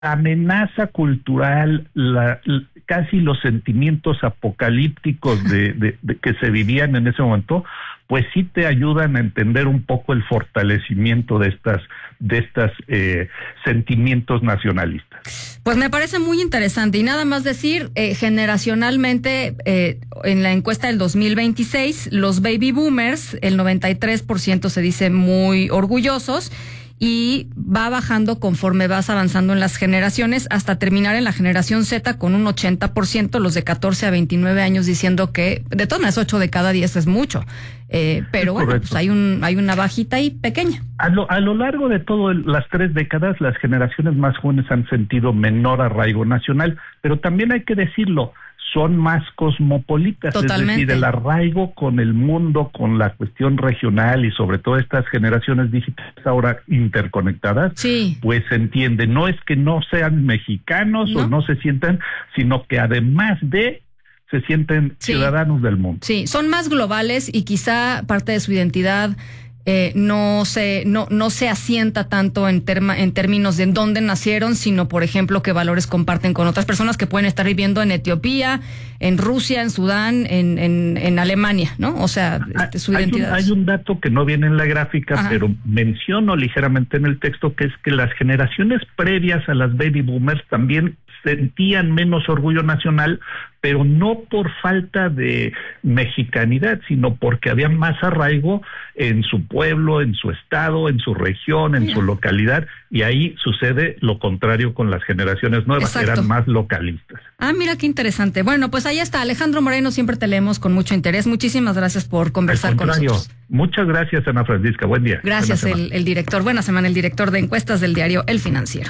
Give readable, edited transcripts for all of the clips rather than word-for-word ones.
amenaza cultural, casi los sentimientos apocalípticos de que se vivían en ese momento, pues sí te ayudan a entender un poco el fortalecimiento de estas sentimientos nacionalistas. Pues me parece muy interesante, y nada más decir, generacionalmente, en la encuesta del 2026, los baby boomers, el 93% se dice muy orgullosos, y va bajando conforme vas avanzando en las generaciones hasta terminar en la generación Z con un 80%, los de 14 a 29 años diciendo que, de todas maneras, 8 de cada 10 es mucho. Pero bueno, pues hay una bajita ahí pequeña. A lo largo de todas las 3 décadas, las generaciones más jóvenes han sentido menor arraigo nacional, pero también hay que decirlo, son más cosmopolitas. Totalmente. Es decir, el arraigo con el mundo, con la cuestión regional y sobre todo estas generaciones digitales ahora interconectadas, sí, pues se entiende. No es que no sean mexicanos, ¿no?, o no se sientan, sino que además se sienten ciudadanos del mundo. Sí, son más globales y quizá parte de su identidad no se asienta tanto en términos de en dónde nacieron, sino, por ejemplo, qué valores comparten con otras personas que pueden estar viviendo en Etiopía, en Rusia, en Sudán, en Alemania, ¿no? O sea, su identidad. Hay un dato que no viene en la gráfica, ajá, pero menciono ligeramente en el texto, que es que las generaciones previas a las baby boomers también sentían menos orgullo nacional, pero no por falta de mexicanidad, sino porque había más arraigo en su pueblo, en su estado, en su región, en su localidad, y ahí sucede lo contrario con las generaciones nuevas. Exacto. Eran más localistas. Ah, mira qué interesante. Bueno, pues ahí está, Alejandro Moreno, siempre te leemos con mucho interés. Muchísimas gracias por conversar con nosotros. Muchas gracias, Ana Francisca, buen día. Gracias, el director, buena semana, el director de encuestas del diario El Financiero.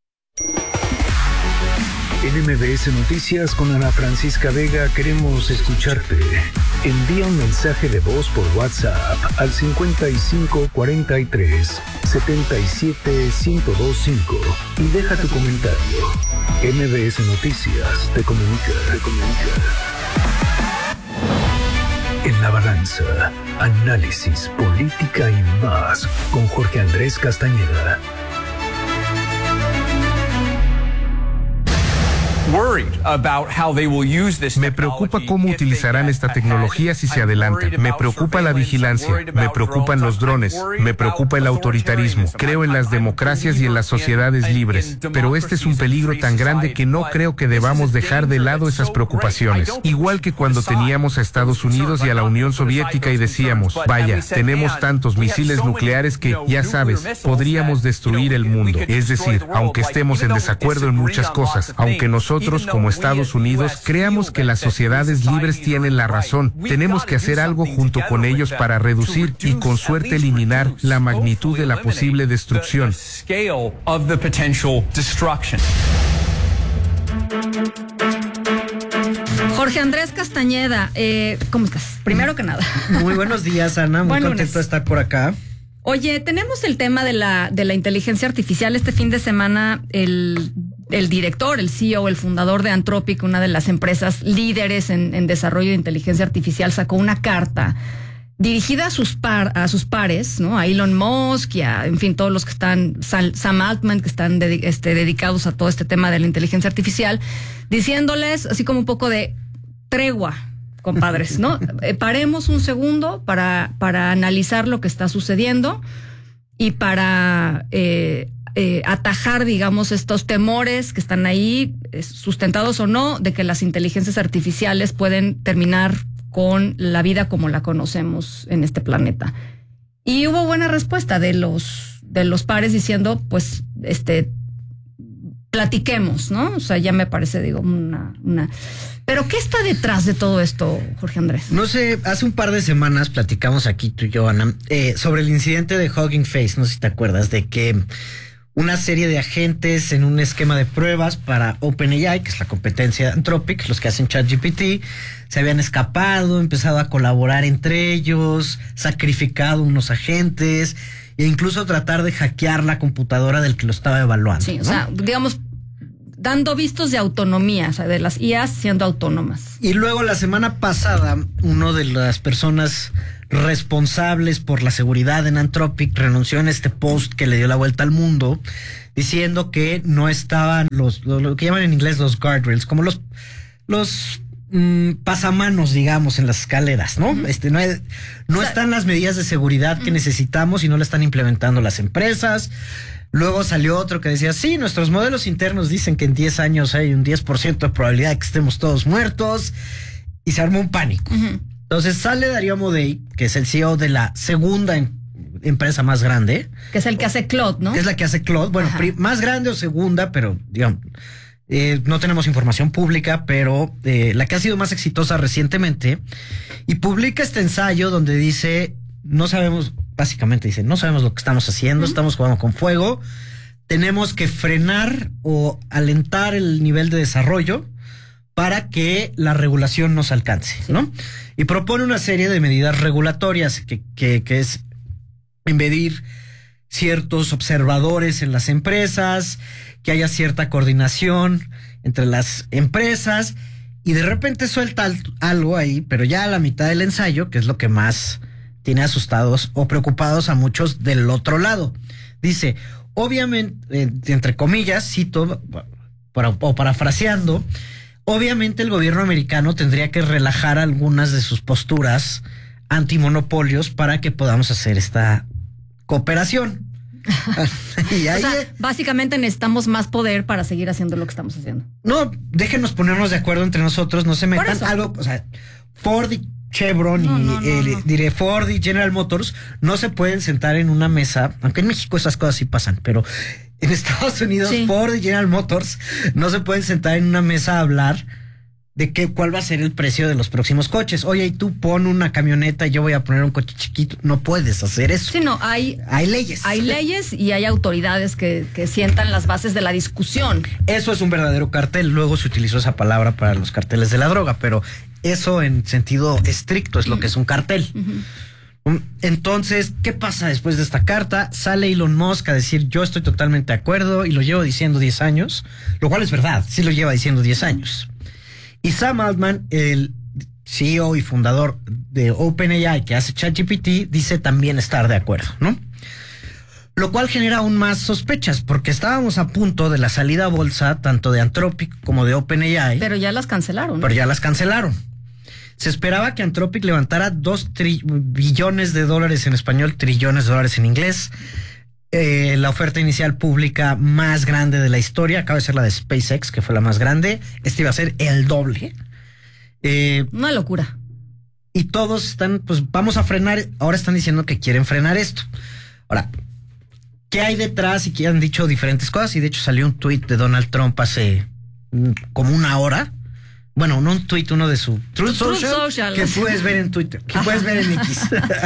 En MBS Noticias con Ana Francisca Vega queremos escucharte. Envía un mensaje de voz por WhatsApp al 5543 77 1025 y deja tu comentario. MBS Noticias te comunica. En la balanza, análisis, política y más con Jorge Andrés Castañeda. Me preocupa cómo utilizarán esta tecnología si se adelantan. Me preocupa la vigilancia. Me preocupan los drones. Me preocupa el autoritarismo. Creo en las democracias y en las sociedades libres. Pero este es un peligro tan grande que no creo que debamos dejar de lado esas preocupaciones. Igual que cuando teníamos a Estados Unidos y a la Unión Soviética y decíamos, vaya, tenemos tantos misiles nucleares que, ya sabes, podríamos destruir el mundo. Es decir, aunque estemos en desacuerdo en muchas cosas, aunque nosotros como Estados Unidos creamos que las sociedades libres tienen la razón, tenemos que hacer algo junto con ellos para reducir y con suerte eliminar la magnitud de la posible destrucción. Jorge Andrés Castañeda, ¿cómo estás? Primero que nada. Muy buenos días, Ana, muy contento de estar por acá. Oye, tenemos el tema de la inteligencia artificial. Este fin de semana el director, el CEO, el fundador de Anthropic, una de las empresas líderes en desarrollo de inteligencia artificial, sacó una carta dirigida a sus pares, ¿no? A Elon Musk y en fin, todos los que están, Sam Altman, que están dedicados a todo este tema de la inteligencia artificial, diciéndoles así como un poco de tregua, compadres, ¿no? Paremos un segundo para analizar lo que está sucediendo y para atajar, digamos, estos temores que están ahí, sustentados o no, de que las inteligencias artificiales pueden terminar con la vida como la conocemos en este planeta. Y hubo buena respuesta de los pares diciendo, pues, platiquemos, ¿no? O sea, ya me parece, digo, una... Pero ¿qué está detrás de todo esto, Jorge Andrés? No sé, hace un par de semanas platicamos aquí tú y yo, Ana, sobre el incidente de Hugging Face, no sé si te acuerdas, de que una serie de agentes en un esquema de pruebas para OpenAI, que es la competencia de Anthropic, los que hacen ChatGPT, se habían escapado, empezado a colaborar entre ellos, sacrificado unos agentes e incluso tratar de hackear la computadora del que lo estaba evaluando. Sí, ¿no? O sea, digamos, dando vistos de autonomía, o sea, de las IAs siendo autónomas. Y luego la semana pasada, uno de las personas responsables por la seguridad en Anthropic, renunció en este post que le dio la vuelta al mundo, diciendo que no estaban lo que llaman en inglés los guardrails, como los pasamanos, digamos, en las escaleras, ¿no? No están las medidas de seguridad que necesitamos y no la están implementando las empresas. Luego salió otro que decía, sí, nuestros modelos internos dicen que en 10 años hay un 10% de probabilidad de que estemos todos muertos, y se armó un pánico. Entonces sale Darío Amodei, que es el CEO de la segunda empresa más grande. Que es el que hace Claude, ¿no? Que es la que hace Claude. Bueno, más grande o segunda, pero digamos, no tenemos información pública, pero la que ha sido más exitosa recientemente, y publica este ensayo donde dice, no sabemos lo que estamos haciendo, estamos jugando con fuego, tenemos que frenar o alentar el nivel de desarrollo para que la regulación nos alcance, ¿no? Y propone una serie de medidas regulatorias que es impedir ciertos observadores en las empresas, que haya cierta coordinación entre las empresas, y de repente suelta algo ahí, pero ya a la mitad del ensayo, que es lo que más tiene asustados o preocupados a muchos del otro lado. Dice, obviamente, entre comillas, cito, o parafraseando, obviamente el gobierno americano tendría que relajar algunas de sus posturas antimonopolios para que podamos hacer esta cooperación. Y ahí, o sea, básicamente necesitamos más poder para seguir haciendo lo que estamos haciendo. No, déjenos ponernos de acuerdo entre nosotros, no se metan algo, o sea, Ford y Chevron diré Ford y General Motors no se pueden sentar en una mesa, aunque en México esas cosas sí pasan, pero en Estados Unidos Ford y General Motors no se pueden sentar en una mesa a hablar de cuál va a ser el precio de los próximos coches. Oye, y tú pon una camioneta y yo voy a poner un coche chiquito. No puedes hacer eso. Sí, no, hay leyes. Hay leyes y hay autoridades que sientan las bases de la discusión. Eso es un verdadero cartel. Luego se utilizó esa palabra para los carteles de la droga, pero eso en sentido estricto es lo que es un cartel. Entonces, ¿qué pasa después de esta carta? Sale Elon Musk a decir, yo estoy totalmente de acuerdo, y lo llevo diciendo 10 años, lo cual es verdad, sí lo lleva diciendo 10 años. Y Sam Altman, el CEO y fundador de OpenAI, que hace ChatGPT, dice también estar de acuerdo, ¿no? Lo cual genera aún más sospechas, porque estábamos a punto de la salida a bolsa tanto de Anthropic como de OpenAI. Pero ya las cancelaron. Se esperaba que Anthropic levantara 2 billones de dólares en español, trillones de dólares en inglés. La oferta inicial pública más grande de la historia acaba de ser la de SpaceX, que fue la más grande. Este iba a ser el doble. Una locura. Y todos están, pues vamos a frenar. Ahora están diciendo que quieren frenar esto. Ahora, ¿qué hay detrás? Y que han dicho diferentes cosas. Y de hecho salió un tuit de Donald Trump hace como una hora. Bueno, no un tuit, uno de su Truth Social, que puedes ver en Twitter, que puedes ver en X.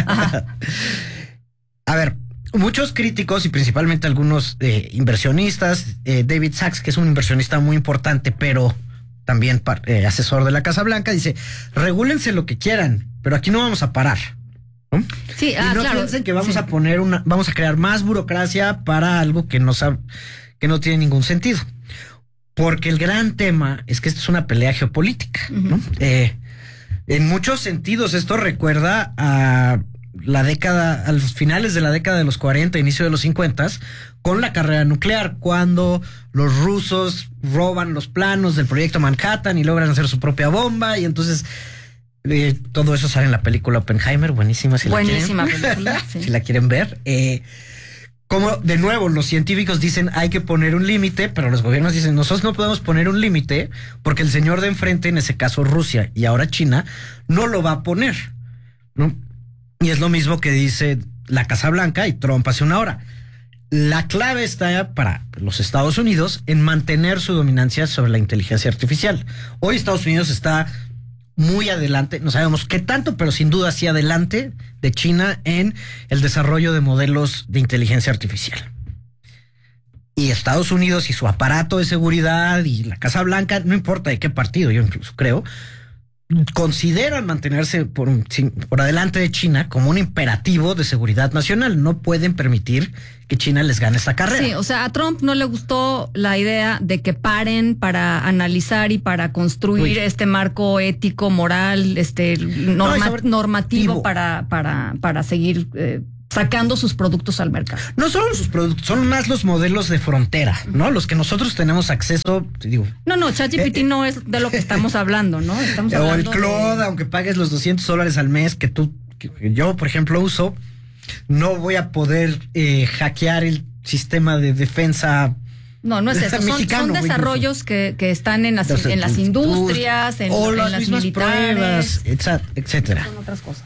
A ver, muchos críticos y principalmente algunos inversionistas, David Sachs, que es un inversionista muy importante, pero también asesor de la Casa Blanca, dice, regúlense lo que quieran, pero aquí no vamos a parar, ¿no? Sí, y no piensen que vamos a poner vamos a crear más burocracia para algo que no tiene ningún sentido. Porque el gran tema es que esto es una pelea geopolítica, ¿no? En muchos sentidos esto recuerda a a los finales de la década de los 40, inicio de los 50, con la carrera nuclear, cuando los rusos roban los planos del proyecto Manhattan y logran hacer su propia bomba, y entonces todo eso sale en la película Oppenheimer, buenísima película, sí. Si la quieren ver. Como de nuevo los científicos dicen hay que poner un límite, pero los gobiernos dicen nosotros no podemos poner un límite porque el señor de enfrente, en ese caso Rusia y ahora China, no lo va a poner, ¿no? Y es lo mismo que dice la Casa Blanca y Trump hace una hora. La clave está para los Estados Unidos en mantener su dominancia sobre la inteligencia artificial. Hoy Estados Unidos está muy adelante, no sabemos qué tanto, pero sin duda sí adelante de China en el desarrollo de modelos de inteligencia artificial. Y Estados Unidos y su aparato de seguridad y la Casa Blanca, no importa de qué partido, yo incluso creo, consideran mantenerse por adelante de China como un imperativo de seguridad nacional. No pueden permitir que China les gane esta carrera. Sí, o sea, a Trump no le gustó la idea de que paren para analizar y para construir este marco ético, moral, normativo para seguir sacando sus productos al mercado. No solo sus productos, son más los modelos de frontera, ¿no? Los que nosotros tenemos acceso, digo. No, ChatGPT no es de lo que estamos hablando, ¿no? Estamos o el Claude, aunque pagues los $200 al mes que yo, por ejemplo, uso, no voy a poder hackear el sistema de defensa. No es eso. Son desarrollos que están en las industrias, en las mismas militares, pruebas, etcétera. Son otras cosas.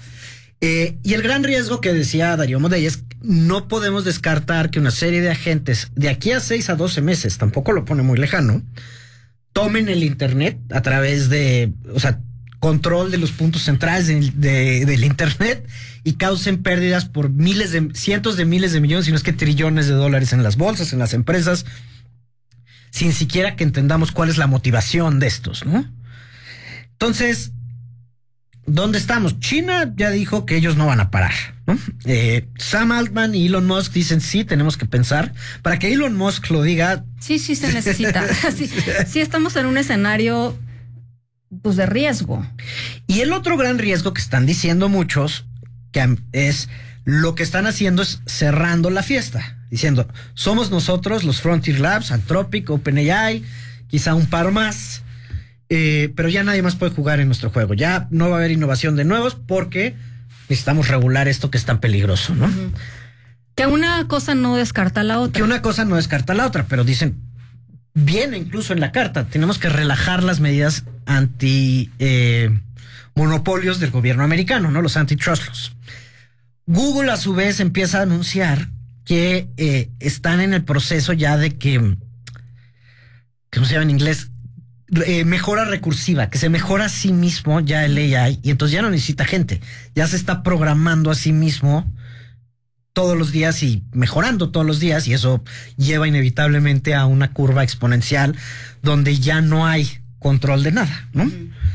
Y el gran riesgo que decía Darío Amodei es no podemos descartar que una serie de agentes de aquí a 6 a 12 meses, tampoco lo pone muy lejano, tomen el Internet a través de, control de los puntos centrales del Internet y causen pérdidas por cientos de miles de millones, si no es que trillones de dólares en las bolsas, en las empresas, sin siquiera que entendamos cuál es la motivación de estos, ¿no? Entonces, ¿dónde estamos? China ya dijo que ellos no van a parar, ¿no? Sam Altman y Elon Musk dicen sí, tenemos que pensar. Para que Elon Musk lo diga... Sí, se necesita. sí, estamos en un escenario de riesgo. Y el otro gran riesgo que están diciendo muchos, que es lo que están haciendo es cerrando la fiesta, diciendo, somos nosotros, los Frontier Labs, Anthropic, OpenAI, quizá un par más... pero ya nadie más puede jugar en nuestro juego. Ya no va a haber innovación de nuevos porque necesitamos regular esto que es tan peligroso, ¿no? Uh-huh. Que una cosa no descarta la otra. Pero dicen, viene incluso en la carta, tenemos que relajar las medidas anti monopolios del gobierno americano, ¿no? Los antitrust laws. Google a su vez empieza a anunciar que están en el proceso ya de que ¿cómo se llama en inglés? Mejora recursiva, que se mejora a sí mismo ya el AI, y entonces ya no necesita gente, ya se está programando a sí mismo todos los días y mejorando todos los días, y eso lleva inevitablemente a una curva exponencial donde ya no hay control de nada, ¿no?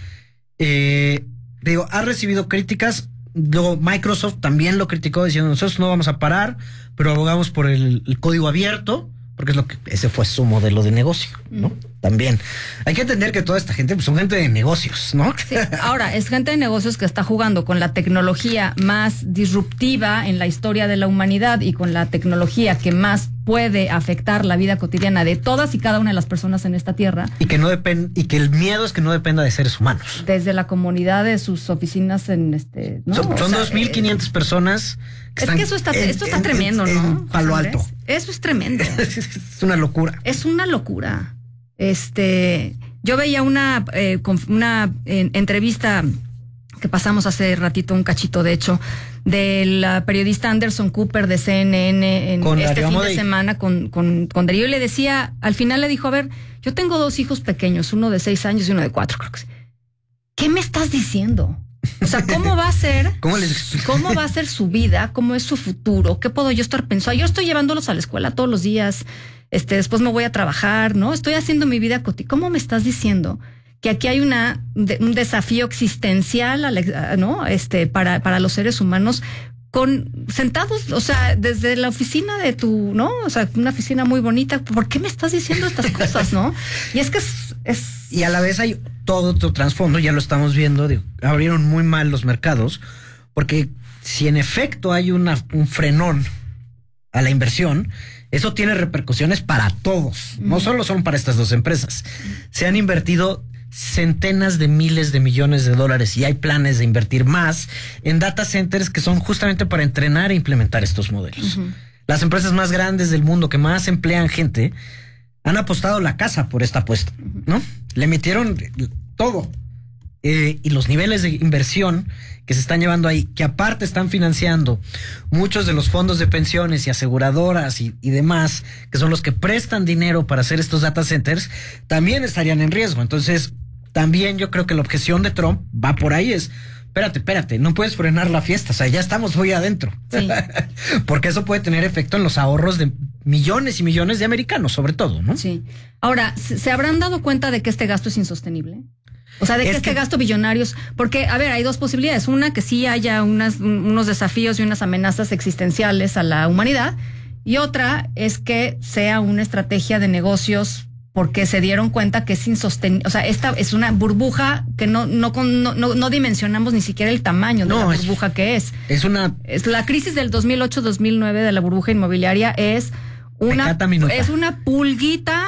Ha recibido críticas. Luego Microsoft también lo criticó diciendo, nosotros no vamos a parar, pero abogamos por el código abierto, porque ese fue su modelo de negocio, ¿no? También hay que entender que toda esta gente son gente de negocios, ¿no? Sí. Ahora, es gente de negocios que está jugando con la tecnología más disruptiva en la historia de la humanidad y con la tecnología que más puede afectar la vida cotidiana de todas y cada una de las personas en esta tierra. Y que el miedo es que no dependa de seres humanos. Desde la comunidad de sus oficinas en ¿no? Son 2,500 personas. Esto está tremendo, ¿no? En Palo Alto. Eso es tremendo. Es una locura. Es una locura. Yo veía una entrevista que pasamos hace ratito, un cachito de hecho, del periodista Anderson Cooper de CNN en este fin de semana con Darío, y le decía, al final le dijo, a ver, yo tengo 2 hijos pequeños, uno de 6 años y uno de 4, creo que sí. ¿Qué me estás diciendo? O sea, ¿cómo va a ser? ¿Cómo va a ser su vida? ¿Cómo es su futuro? ¿Qué puedo yo estar pensando? Yo estoy llevándolos a la escuela todos los días. Después me voy a trabajar, ¿no? Estoy haciendo mi vida cotidiana. ¿Cómo me estás diciendo que aquí hay un desafío existencial, ¿no? Para los seres humanos sentados, o sea, desde la oficina de ¿no? O sea, una oficina muy bonita. ¿Por qué me estás diciendo estas cosas, no? Y es que y a la vez hay todo otro trasfondo, ya lo estamos viendo, abrieron muy mal los mercados, porque si en efecto hay un frenón a la inversión, eso tiene repercusiones para todos, no solo son para estas 2 empresas. Se han invertido centenas de miles de millones de dólares y hay planes de invertir más en data centers que son justamente para entrenar e implementar estos modelos. Uh-huh. Las empresas más grandes del mundo que más emplean gente han apostado la casa por esta apuesta, ¿no? Le metieron todo. Y los niveles de inversión que se están llevando ahí, que aparte están financiando muchos de los fondos de pensiones y aseguradoras y demás, que son los que prestan dinero para hacer estos data centers, también estarían en riesgo. Entonces, también yo creo que la objeción de Trump va por ahí, es, espérate, no puedes frenar la fiesta, o sea, ya estamos muy adentro. Sí. Porque eso puede tener efecto en los ahorros de millones y millones de americanos, sobre todo, ¿no? Sí. Ahora, ¿se habrán dado cuenta de que este gasto es insostenible? O sea, ¿de qué este gasto billonarios? Porque, a ver, hay dos posibilidades. Una, que sí haya unos desafíos y unas amenazas existenciales a la humanidad. Y otra es que sea una estrategia de negocios porque se dieron cuenta que es insostenible. O sea, esta es una burbuja que no dimensionamos ni siquiera el tamaño de la burbuja que es. Es la crisis del 2008-2009 de la burbuja inmobiliaria es una pulguita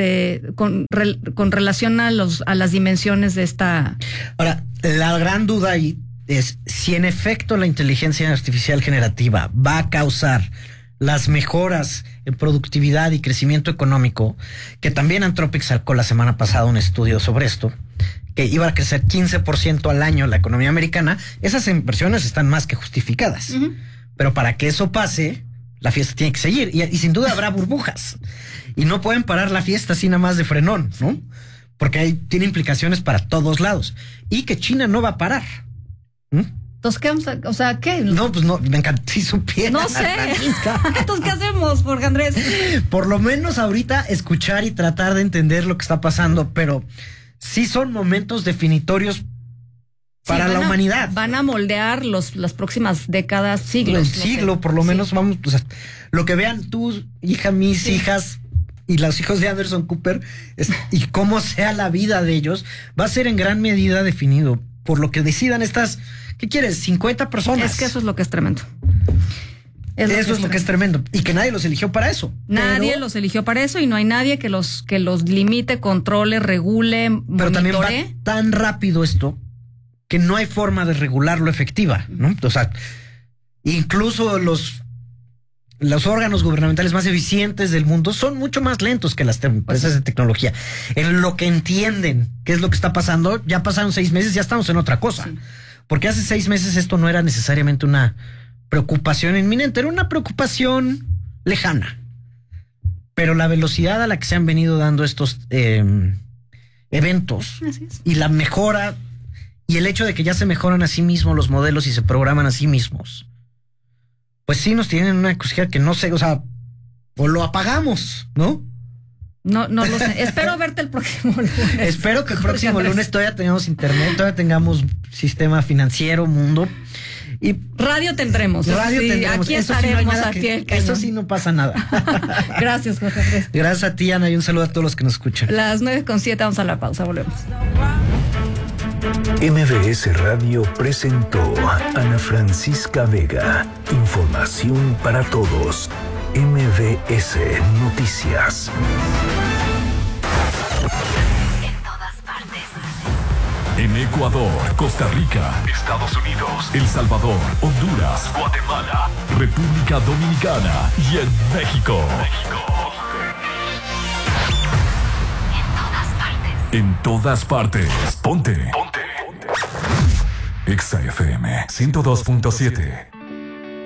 con relación a las dimensiones de esta. Ahora, la gran duda ahí es si en efecto la inteligencia artificial generativa va a causar las mejoras en productividad y crecimiento económico, que también Anthropic sacó la semana pasada un estudio sobre esto, que iba a crecer 15% al año la economía americana. Esas inversiones están más que justificadas. Uh-huh. Pero para que eso pase, la fiesta tiene que seguir y sin duda habrá burbujas y no pueden parar la fiesta así nada más de frenón, ¿no? Porque tiene implicaciones para todos lados y que China no va a parar. Entonces, ¿qué vamos a, o sea, qué? No, pues no, me encanta si supiera. No sé. Entonces, ¿qué hacemos, Jorge Andrés? Por lo menos ahorita escuchar y tratar de entender lo que está pasando, pero sí son momentos definitorios para la humanidad. Van a moldear las próximas décadas, siglos. El siglo, por lo menos, vamos, o sea, lo que vean tú, hija, mis hijas y los hijos de Anderson Cooper, y cómo sea la vida de ellos, va a ser en gran medida definido por lo que decidan estas, ¿qué quieres? 50 personas. Es que eso es lo que es tremendo. Eso es lo que es tremendo. Y que nadie los eligió para eso. Nadie los eligió para eso y no hay nadie que los limite, controle, regule, pero monitore. También va tan rápido esto que no hay forma de regularlo efectiva, ¿no? O sea, incluso los órganos gubernamentales más eficientes del mundo son mucho más lentos que las empresas de tecnología. En lo que entienden qué es lo que está pasando, ya pasaron 6 meses, ya estamos en otra cosa. Sí. Porque hace 6 meses esto no era necesariamente una preocupación inminente, era una preocupación lejana. Pero la velocidad a la que se han venido dando estos eventos y la mejora y el hecho de que ya se mejoran a sí mismos los modelos y se programan a sí mismos, pues sí nos tienen una cosilla que no sé, o sea, o lo apagamos, ¿no? No lo sé. Espero verte el próximo lunes. Espero que el próximo lunes todavía tengamos internet, todavía tengamos sistema financiero, mundo. Y radio tendremos. Aquí eso estaremos sí no a pie del cañón. Eso sí no pasa nada. Gracias, Jorge Andrés. Gracias a ti, Ana, y un saludo a todos los que nos escuchan. Las 9:07, vamos a la pausa, volvemos. MBS Radio presentó a Ana Francisca Vega. Información para todos. MBS Noticias. En todas partes. En Ecuador, Costa Rica, Estados Unidos, El Salvador, Honduras, Guatemala, República Dominicana y en México. En todas partes. Ponte. Exa FM 102.7.